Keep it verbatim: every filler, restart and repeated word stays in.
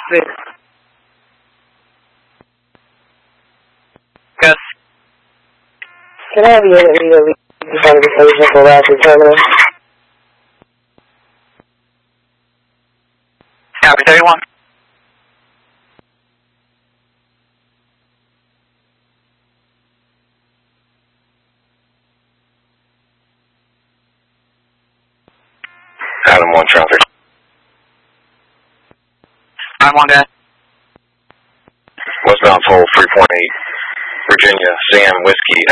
traffic. Yes. Can I have you in the identification for Rapid Terminal? Copy, thirty-one. Adam one traffic. I'm on that. Westbound toll three point eight. Virginia, Sam, Whiskey,